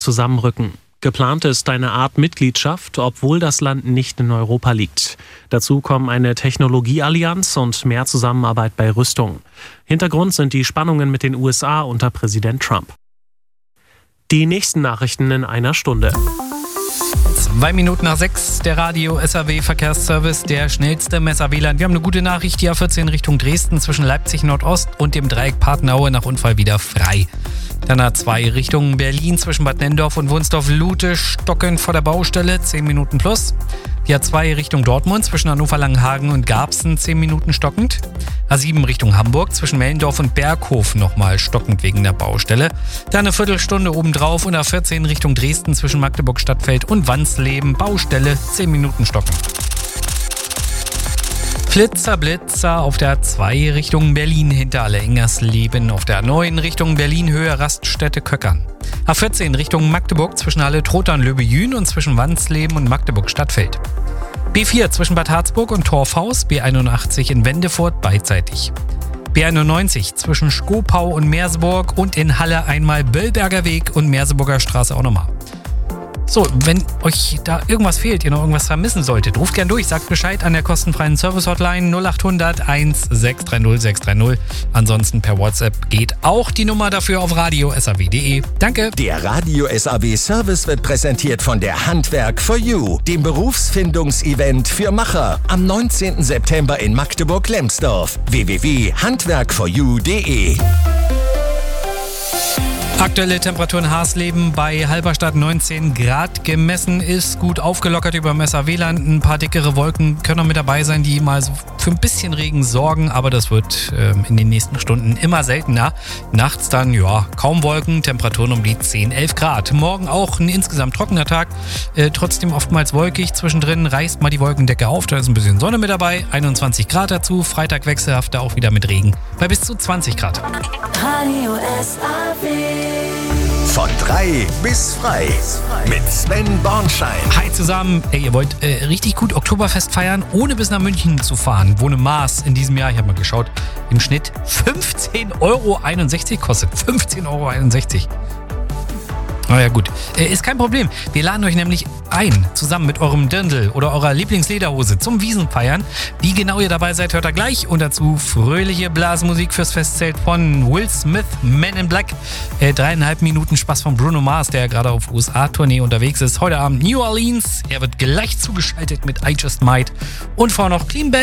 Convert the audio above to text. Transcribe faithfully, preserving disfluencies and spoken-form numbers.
zusammenrücken. Geplant ist eine Art Mitgliedschaft, obwohl das Land nicht in Europa liegt. Dazu kommen eine Technologieallianz und mehr Zusammenarbeit bei Rüstung. Hintergrund sind die Spannungen mit den U S A unter Präsident Trump. Die nächsten Nachrichten in einer Stunde. Zwei Minuten nach sechs, der Radio S A W Verkehrsservice, der schnellste im S A W-Land. Wir haben eine gute Nachricht, die A vierzehn Richtung Dresden zwischen Leipzig Nordost und dem Dreieck Partnaue nach Unfall wieder frei. Dann A zwei Richtung Berlin zwischen Bad Nenndorf und Wunsdorf-Lute stockend vor der Baustelle, zehn Minuten plus. Die A zwei Richtung Dortmund zwischen Hannover-Langenhagen und Garbsen, zehn Minuten stockend. A sieben Richtung Hamburg zwischen Mellendorf und Berghof nochmal stockend wegen der Baustelle. Dann eine Viertelstunde obendrauf und A vierzehn Richtung Dresden zwischen Magdeburg-Stadtfeld und Wansleben, Baustelle, zehn Minuten stockend. Flitzer, Blitzer auf der A zwei Richtung Berlin hinter Alle-Engersleben, auf der A neun Richtung Berlin Höhe Raststätte Köckern. A vierzehn Richtung Magdeburg zwischen Halle-Trotha und Löbejün und zwischen Wansleben und Magdeburg-Stadtfeld. B vier zwischen Bad Harzburg und Torfhaus, B einundachtzig in Wendefurt beidseitig. B einundneunzig zwischen Skopau und Merseburg und in Halle einmal Böllberger Weg und Merseburger Straße auch nochmal. So, wenn euch da irgendwas fehlt, ihr noch irgendwas vermissen solltet, ruft gern durch, sagt Bescheid an der kostenfreien Service-Hotline null acht hundert eins sechs drei null sechs drei null. Ansonsten per WhatsApp geht auch die Nummer dafür auf radio punkt s a w punkt d e. Danke. Der Radio S A W Service wird präsentiert von der Handwerk for You, dem Berufsfindungsevent für Macher am neunzehnten September in Magdeburg-Lemsdorf. w w w punkt handwerk for you punkt d e. Aktuelle Temperatur in Hasleben bei Halberstadt neunzehn Grad gemessen, ist gut aufgelockert über dem S A W-Land. Ein paar dickere Wolken können noch mit dabei sein, die mal so für ein bisschen Regen sorgen, aber das wird äh, in den nächsten Stunden immer seltener. Nachts dann, ja, kaum Wolken, Temperaturen um die zehn, elf Grad. Morgen auch ein insgesamt trockener Tag, äh, trotzdem oftmals wolkig. Zwischendrin reißt mal die Wolkendecke auf, da ist ein bisschen Sonne mit dabei, einundzwanzig Grad dazu. Freitag wechselhaft, auch wieder mit Regen bei bis zu zwanzig Grad. Radio S A W. Von drei bis frei mit Sven Bornschein. Hi zusammen. Ey, ihr wollt äh, richtig gut Oktoberfest feiern, ohne bis nach München zu fahren. Wo eine Maß in diesem Jahr, ich habe mal geschaut, im Schnitt fünfzehn Euro einundsechzig kostet. fünfzehn Euro einundsechzig. Naja gut, äh, ist kein Problem. Wir laden euch nämlich ein, zusammen mit eurem Dirndl oder eurer Lieblingslederhose zum Wiesenfeiern. Wie genau ihr dabei seid, hört ihr gleich. Und dazu fröhliche Blasmusik fürs Festzelt von Will Smith, Men in Black. Äh, dreieinhalb Minuten Spaß von Bruno Mars, der gerade auf U S A-Tournee unterwegs ist. Heute Abend New Orleans. Er wird gleich zugeschaltet mit I Just Might. Und vorher noch Clean Band.